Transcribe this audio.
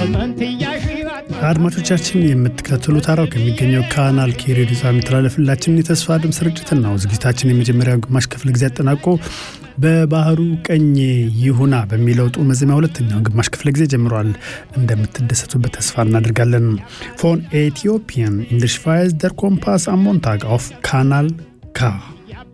አድማጮቻችን የምትከታተሉት አራው ከሚገኘው ካናል ኬሬዲዮ የሚተላለፍላችንን የተስፋ ድምጽ ስርጭትን ነው። ዝግጅታችን የመጀመሪያው ግማሽ ክፍል ጊዜ አጠናቆ በባህሩ ቀኝ ይሁና በሚለው ጡመ ዜማ ሁለተኛው ግማሽ ክፍል ጊዜ ጀምሯል። እንደምትደሰቱበት ተስፋ እናደርጋለን። ፎን ኤቲዮፒያን in der Schweiz der Kompass am Montag auf Kanal K